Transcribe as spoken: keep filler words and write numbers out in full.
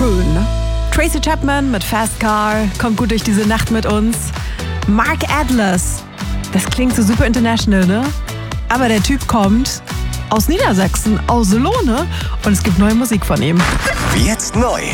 Schön. Tracy Chapman mit Fast Car kommt gut durch diese Nacht mit uns. Mark Atlas. Das klingt so super international, ne? Aber der Typ kommt aus Niedersachsen, aus Lohne. Und es gibt neue Musik von ihm. Jetzt neu.